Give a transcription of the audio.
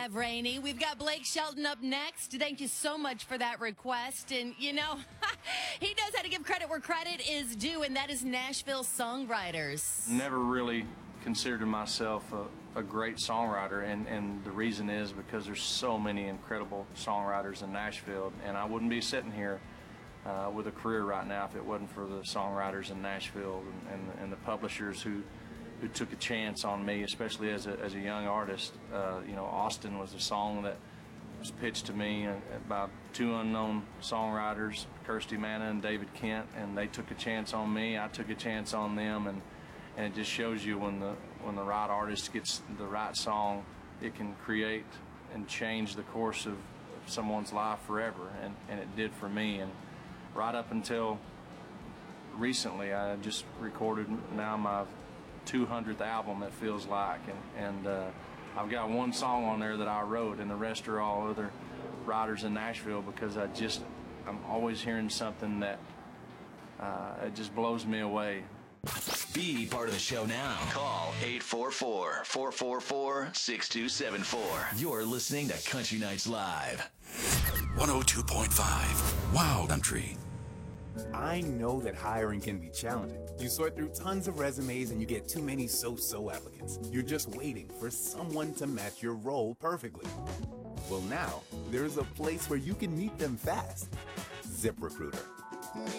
Have Rainey. We've got Blake Shelton up next. Thank you so much for that request. And, you know, he knows how to give credit where credit is due, and that is Nashville songwriters. Never really considered myself a great songwriter, and the reason is because there's so many incredible songwriters in Nashville, and I wouldn't be sitting here with a career right now if it wasn't for the songwriters in Nashville and the publishers who took a chance on me, especially as a young artist. You know, Austin was a song that was pitched to me by two unknown songwriters, Kirsty Manna and David Kent, and they took a chance on me. I took a chance on them, and it just shows you when the right artist gets the right song, it can create and change the course of someone's life forever, and it did for me. And right up until recently, I just recorded now my 200th album, it feels like, and I've got one song on there that I wrote, and the rest are all other writers in Nashville, because I'm always hearing something that it just blows me away. Be part of the show now. Call 844-444-6274. You're listening to Country Nights Live. 102.5 Wild Country. I know that hiring can be challenging. You sort through tons of resumes and you get too many so-so applicants. You're just waiting for someone to match your role perfectly. Well, now, there's a place where you can meet them fast. ZipRecruiter.